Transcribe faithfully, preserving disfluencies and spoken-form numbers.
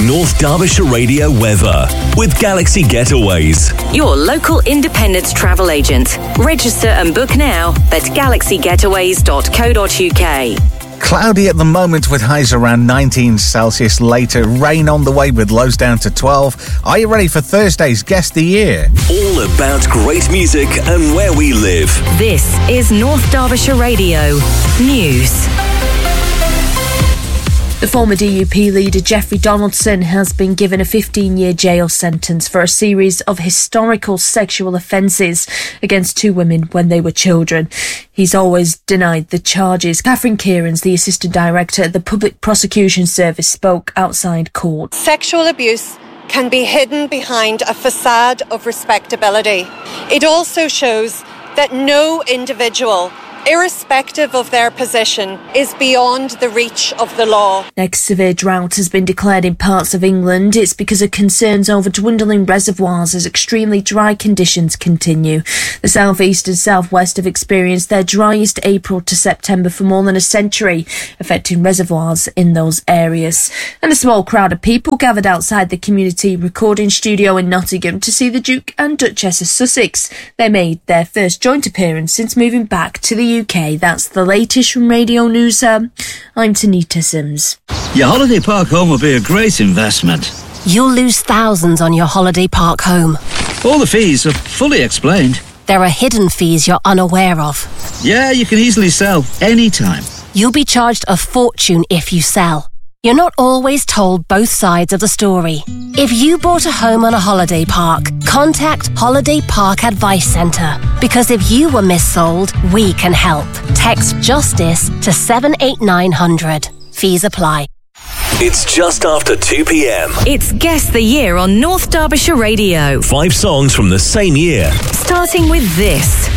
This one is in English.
North Derbyshire Radio weather with Galaxy Getaways. Your local independent travel agent. Register and book now at galaxy getaways dot co dot uk. Cloudy at the moment with highs around nineteen Celsius. Later, rain on the way with lows down to twelve. Are you ready for Thursday's Guess the Year? All about great music and where we live. This is North Derbyshire Radio News. The former D U P leader Jeffrey Donaldson has been given a fifteen-year jail sentence for a series of historical sexual offences against two women when they were children. He's always denied the charges. Catherine Kierans, the Assistant Director at the Public Prosecution Service, spoke outside court. Sexual abuse can be hidden behind a facade of respectability. It also shows that no individual, irrespective of their position, is beyond the reach of the law. Next severe drought has been declared in parts of England. It's because of concerns over dwindling reservoirs as extremely dry conditions continue. The south east and southwest have experienced their driest April to September for more than a century, affecting reservoirs in those areas. And a small crowd of people gathered outside the community recording studio in Nottingham to see the Duke and Duchess of Sussex. They made their first joint appearance since moving back to the U K. That's the latest from Radio News. Um, I'm Tanita Sims. Your holiday park home will be a great investment. You'll lose thousands on your holiday park home. All the fees are fully explained. There are hidden fees you're unaware of. Yeah, you can easily sell anytime. You'll be charged a fortune if you sell. You're not always told both sides of the story. If you bought a home on a holiday park, contact Holiday Park Advice Centre. Because if you were missold, we can help. Text JUSTICE to seven eight nine hundred. Fees apply. It's just after two p.m. It's Guess the Year on North Derbyshire Radio. Five songs from the same year. Starting with this.